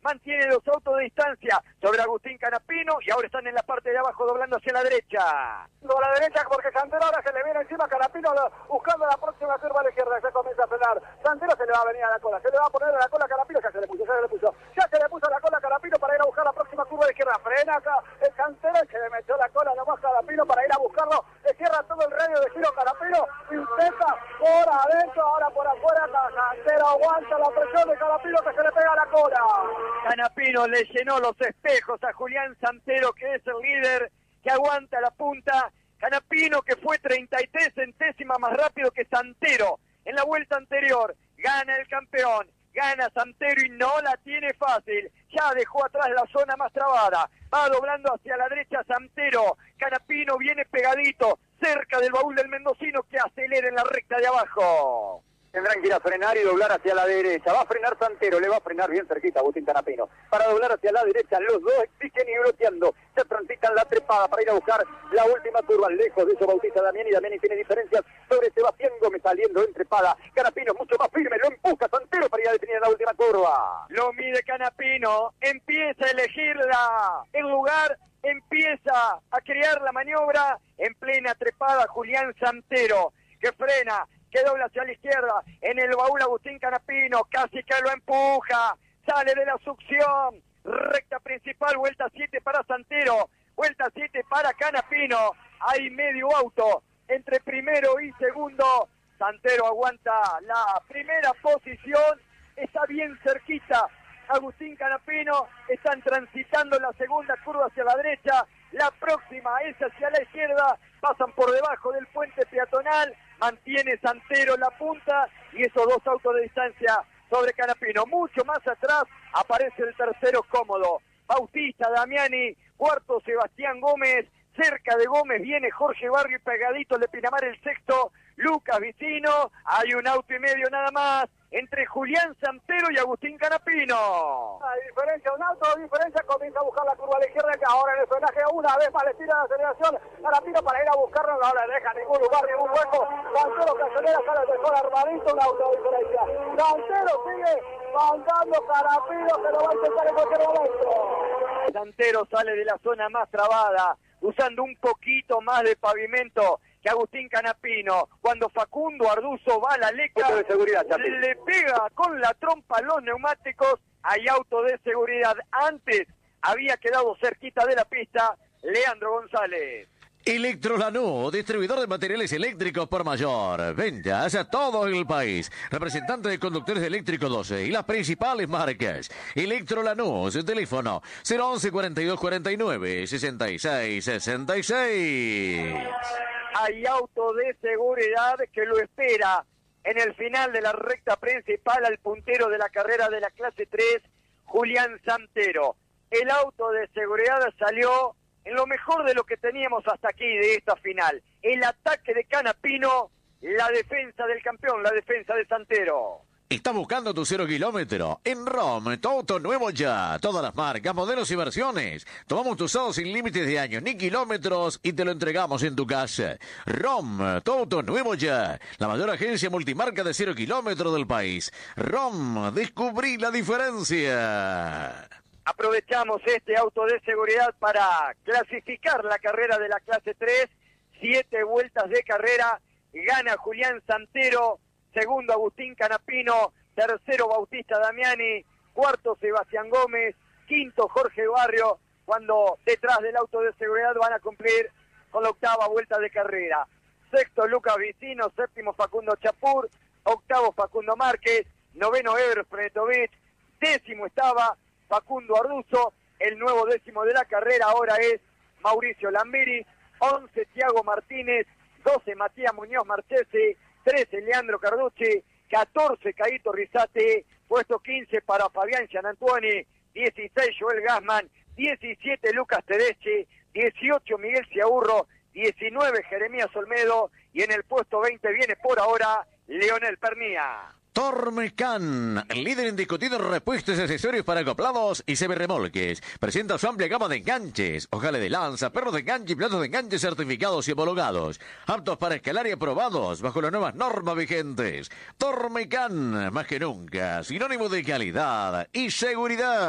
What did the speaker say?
mantiene 2 autos de distancia sobre Agustín Canapino y ahora están en la parte de abajo doblando hacia la derecha. A la derecha porque Santero ahora se le viene encima a Canapino buscando la próxima curva a la izquierda, ya comienza a frenar. Santero se le va a venir a la cola, se le va a poner a la cola a Canapino, ya se le puso a la cola a Canapino para ir a buscar la próxima curva a la izquierda. Frena acá el Santero y se le metió la cola nomás Canapino para ir a buscarlo. Le cierra todo el radio de giro Canapino, intenta por adentro, ahora por afuera. Santero aguanta la presión de Canapino que se le pega a la cola. Canapino le llenó los espejos a Julián Santero, que es el líder, que aguanta la punta. Canapino, que fue 33 centésimas más rápido que Santero en la vuelta anterior, gana el campeón, gana Santero y no la tiene fácil, ya dejó atrás la zona más trabada, va doblando hacia la derecha Santero, Canapino viene pegadito, cerca del baúl del mendocino que acelera en la recta de abajo. Tendrán que ir a frenar y doblar hacia la derecha. Va a frenar Santero, le va a frenar bien cerquita a Agustín Canapino. Para doblar hacia la derecha, los dos exigen y bloqueando. Se transitan la trepada para ir a buscar la última curva. Lejos de eso Bautista Damiani. Damiani tiene diferencias sobre Sebastián Gómez saliendo en trepada. Canapino mucho más firme, lo empuja Santero para ir a definir en la última curva. Lo mide Canapino, empieza a elegir el lugar, empieza a crear la maniobra en plena trepada Julián Santero, que frena, que dobla hacia la izquierda, en el baúl Agustín Canapino, casi que lo empuja, sale de la succión, recta principal, vuelta 7 para Santero, vuelta 7 para Canapino, hay medio auto entre primero y segundo, Santero aguanta la primera posición, está bien cerquita, Agustín Canapino, están transitando la segunda curva hacia la derecha, la próxima es hacia la izquierda, pasan por debajo del puente peatonal, mantiene Santero la punta y esos 2 autos de distancia sobre Canapino. Mucho más atrás aparece el tercero cómodo, Bautista Damiani, cuarto Sebastián Gómez, cerca de Gómez viene Jorge Barrio y pegadito de Pinamar el sexto, Lucas Vicino, hay un auto y medio nada más entre Julián Santero y Agustín Canapino. Hay diferencia, un auto de diferencia, comienza a buscar la curva a la izquierda, que ahora en el frenaje una vez más le tira la aceleración, Canapino para ir a buscarlo, no le deja ningún lugar, ningún hueco, Santero que acelera, sale de zona armadito, un auto de diferencia, Santero sigue mandando, Canapino se lo va a intentar en cualquier momento. Santero sale de la zona más trabada, usando un poquito más de pavimento que Agustín Canapino, cuando Facundo Arduzo va a la leca, de seguridad, le pega con la trompa los neumáticos, hay auto de seguridad, antes había quedado cerquita de la pista Leandro González. Electrolanú, distribuidor de materiales eléctricos por mayor. Ventas a todo el país. Representante de conductores eléctricos 12 y las principales marcas. Electrolanú, su teléfono 011 42 49 66 66. Hay auto de seguridad que lo espera en el final de la recta principal al puntero de la carrera de la clase 3, Julián Santero. El auto de seguridad salió en lo mejor de lo que teníamos hasta aquí de esta final. El ataque de Canapino, la defensa del campeón, la defensa de Santero. ¿Estás buscando tu 0 kilómetro? En ROM, tu auto nuevo ya. Todas las marcas, modelos y versiones. Tomamos tu usado sin límites de años ni kilómetros y te lo entregamos en tu casa. ROM, tu auto nuevo ya. La mayor agencia multimarca de 0 kilómetros del país. ROM, descubrí la diferencia. Aprovechamos este auto de seguridad para clasificar la carrera de la clase 3. 7 vueltas de carrera. Gana Julián Santero. Segundo Agustín Canapino. Tercero Bautista Damiani. Cuarto Sebastián Gómez. Quinto Jorge Barrio. Cuando detrás del auto de seguridad van a cumplir con la octava vuelta de carrera. Sexto Lucas Vicino. Séptimo Facundo Chapur. Octavo Facundo Márquez. Noveno Ebro Frenetovich. Décimo estaba Facundo Arduzo, el nuevo décimo de la carrera ahora es Mauricio Lambiri, 11 Tiago Martínez, 12 Matías Muñoz Marchesi, 13 Leandro Carducci, 14 Caíto Rizate, puesto 15 para Fabián Gianantuoni, 16 Joel Gassman, 17 Lucas Tedeschi, 18 Miguel Ciaurro, 19 Jeremías Olmedo y en el puesto 20 viene por ahora Leonel Pernía. Tormecan, líder indiscutido en repuestos y accesorios para acoplados y semirremolques. Presenta su amplia gama de enganches, ojales de lanza, perros de enganche y platos de enganche certificados y homologados. Aptos para escalar y aprobados bajo las nuevas normas vigentes. Tormecan, más que nunca, sinónimo de calidad y seguridad.